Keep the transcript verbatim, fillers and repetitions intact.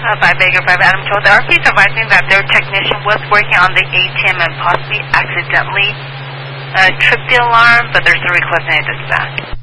Uh, five Baker, five Adam told the R P is advising that their technician was working on the A T M and possibly accidentally uh, tripped the alarm, but there's a request and I dispatch.